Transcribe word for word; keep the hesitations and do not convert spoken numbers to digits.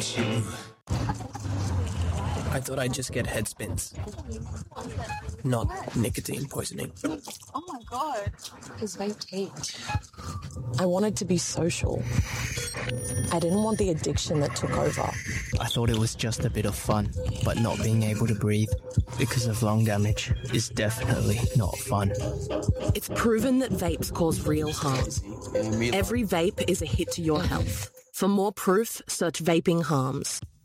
miss you. I thought I'd just get head spins, not nicotine poisoning. Oh my god. His vape taped. I wanted to be social. I didn't want the addiction that took over. I thought it was just a bit of fun, but not being able to breathe because of lung damage is definitely not fun. It's proven that vapes cause real harm. Every vape is a hit to your health. For more proof, search vaping harms.